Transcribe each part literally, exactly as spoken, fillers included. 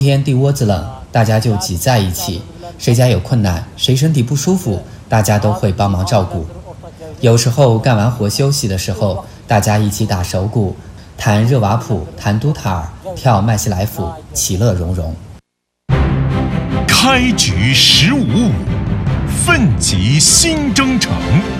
天地窝子冷，大家就挤在一起，谁家有困难，谁身体不舒服，大家都会帮忙照顾。有时候干完活休息的时候，大家一起打手鼓，弹热瓦普，弹都塔尔，跳麦西来甫，其乐融融。 开局十五五，奋楫新征程。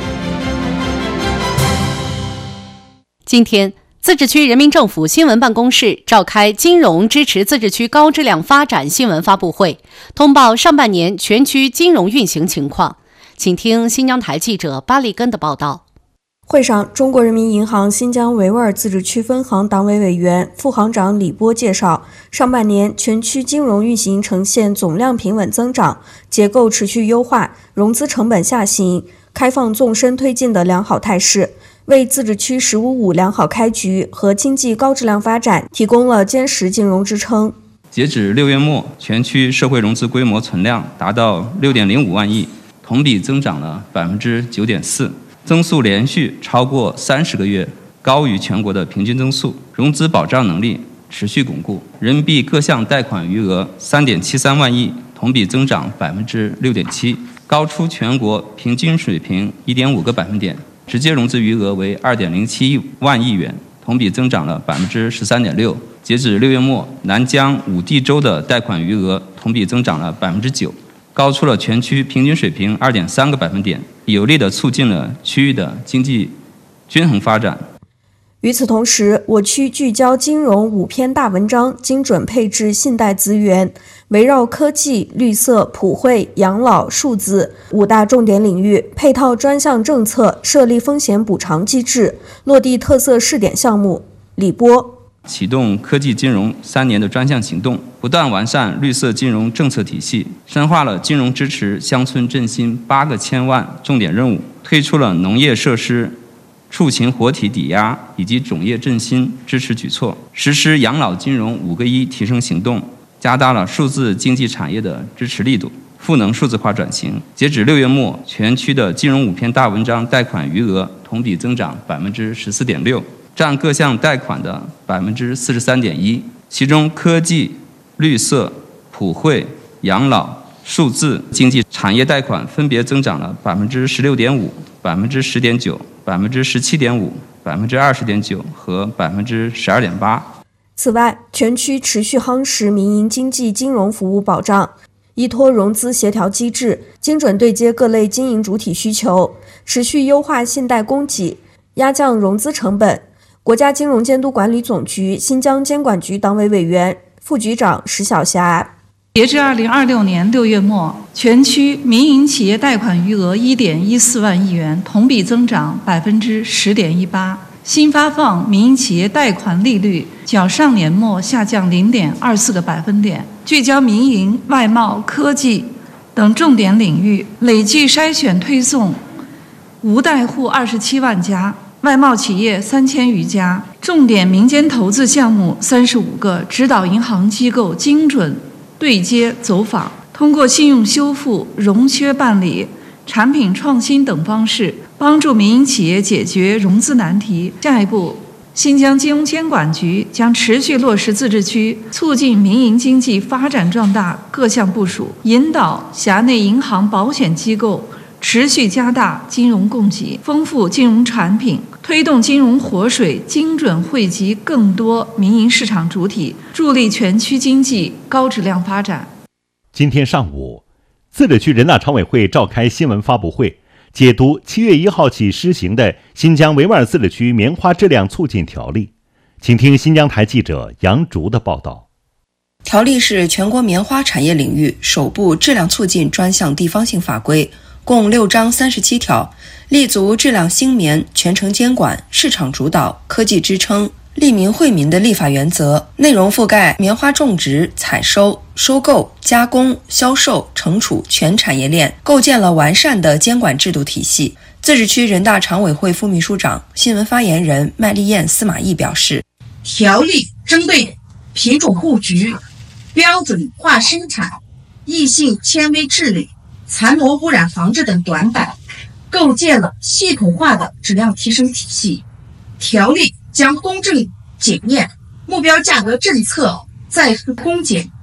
今天，自治区人民政府新闻办公室召开金融支持自治区高质量发展新闻发布会，通报上半年全区金融运行情况。请听新疆台记者巴利根的报道。 会上，中国人民银行新疆维吾尔自治区分行党委委员、副行长李波介绍，上半年全区金融运行呈现总量平稳增长、结构持续优化、融资成本下行、开放纵深推进的良好态势，为自治区“十五五”良好开局和经济高质量发展提供了坚实金融支撑。 截止六月末，全区社会融资规模存量达到六点零五万亿，同比增长了百分之九点四。增速连续超过三十个月，高于全国的平均增速，融资保障能力持续巩固。人民币各项贷款余额三点七三万亿，同比增长百分之六点七，高出全国平均水平一点五个百分点。直接融资余额为二点零七万亿元，同比增长了百分之十三点六。截止六月末，南疆五地州的贷款余额同比增长了百分之九。高出了全区平均水平二点三个百分点，有力地促进了区域的经济均衡发展。 与此同时，我区聚焦金融五篇大文章，精准配置信贷资源，围绕科技、绿色、普惠、养老、数字五大重点领域，配套专项政策，设立风险补偿机制，落地特色试点项目。李波启动科技金融三年的专项行动，不断完善绿色金融政策体系，深化了金融支持乡村振兴八个千万重点任务，推出了农业设施畜禽活体抵押以及种业振兴支持举措，实施养老金融五个一提升行动，加大了数字经济产业的支持力度，赋能数字化转型。截止六月末，全区的金融五篇大文章贷款余额同比增长百分之十四点六。占各项贷款的百分之四十三点一，其中科技、绿色、普惠、养老、数字经济产业贷款分别增长了百分之十六点五、百分之十点九、百分之十七点五、百分之二十点九和百分之十二点八。 此外，全区持续夯实民营经济金融服务保障，依托融资协调机制，精准对接各类经营主体需求，持续优化信贷供给，压降融资成本。国家金融监督管理总局新疆监管局党委委员、副局长石晓霞。 截至二零二六年六月末，全区民营企业贷款余额一点一四万亿元，同比增长百分之十点一八。新发放民营企业贷款利率较上年末下降零点二四个百分点。聚焦民营、外贸、科技等重点领域，累计筛选推送无贷户二十七万家。外贸企业三千余家，重点民间投资项目三十五个，指导银行机构精准对接走访，通过信用修复、融缺办理、产品创新等方式，帮助民营企业解决融资难题。下一步，新疆金融监管局将持续落实自治区促进民营经济发展壮大各项部署，引导辖内银行、保险机构持续加大金融供给，丰富金融产品，推动金融活水精准惠及更多民营市场主体，助力全区经济高质量发展。 今天上午，自治区人大常委会召开新闻发布会，解读七月一号起施行的新疆维吾尔自治区棉花质量促进条例。请听新疆台记者杨竹的报道。 条例是全国棉花产业领域首部质量促进专项地方性法规，共六章三十七条，立足质量兴棉、全程监管、市场主导、科技支撑、利民惠民的立法原则，内容覆盖棉花种植、采收、收购、加工、销售、惩处全产业链，构建了完善的监管制度体系。自治区人大常委会副秘书长、新闻发言人麦丽燕司马懿表示， 条例针对品种布局、标准化生产、异性纤维治理、残留污染防治等短板，构建了系统化的质量提升体系。条例将公正检验、目标价格政策再次公检